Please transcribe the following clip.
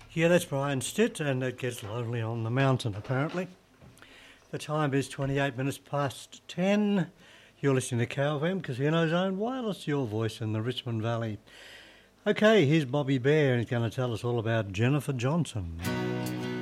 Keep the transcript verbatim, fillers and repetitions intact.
Yeah, that's Brian Stitt, and it gets lonely on the mountain, apparently. The time is twenty-eight minutes past ten. You're listening to Cow F M, Casino Zone Wireless, your voice in the Richmond Valley. Okay, here's Bobby Bear, and he's going to tell us all about Jennifer Johnson.